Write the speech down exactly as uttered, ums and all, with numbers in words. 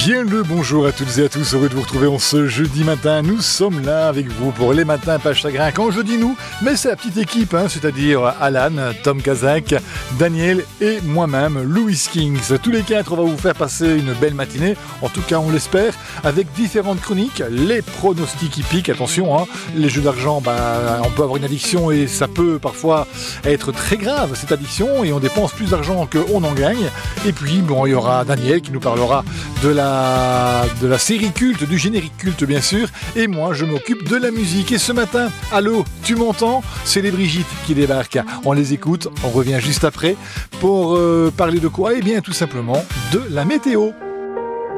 Bien le bonjour à toutes et à tous, heureux de vous retrouver en ce jeudi matin. Nous sommes là avec vous pour les matins pas chagrin. Quand je dis nous, mais c'est la petite équipe, hein, c'est-à-dire Alan, Tom Kazak, Daniel et moi-même, Louis Kings. Tous les quatre, on va vous faire passer une belle matinée, en tout cas on l'espère, avec différentes chroniques, les pronostics hippiques. Attention, hein, les jeux d'argent, bah, on peut avoir une addiction et ça peut parfois être très grave cette addiction et on dépense plus d'argent qu'on en gagne. Et puis bon, il y aura Daniel qui nous parlera de la de la série culte, du générique culte bien sûr, et moi je m'occupe de la musique. Et ce matin, allô, tu m'entends ? C'est les Brigitte qui débarquent. On les écoute, on revient juste après pour euh, parler de quoi ? Eh bien tout simplement de la météo.